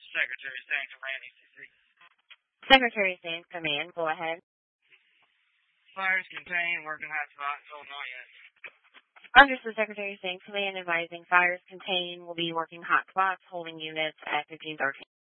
Secretary St. Command, ECC. Secretary St. Command, go ahead. Fires contained, working hotspot, told not yet. Understood, Secretary St. Command advising fires contained will be working hotspots, holding units at 1513.